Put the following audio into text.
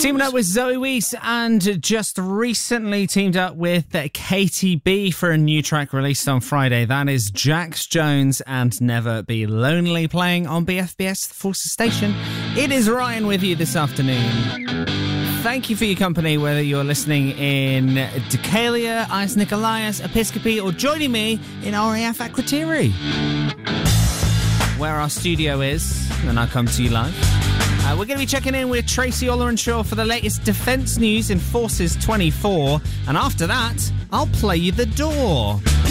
Teaming up with Zoe Wees and just recently teamed up with KTB for a new track released on Friday. That is Jax Jones and Never Be Lonely, playing on BFBS, the Forces Station. It is Ryan with you this afternoon. Thank you for your company, whether you're listening in Decalia, Ais Nikolaos, Episcopi, or joining me in RAF Akrotiri, where our studio is, and I'll come to you live. We're going to be checking in with Tracy Ollerenshaw for the latest defence news in Forces 24, and after that, I'll play you The Door.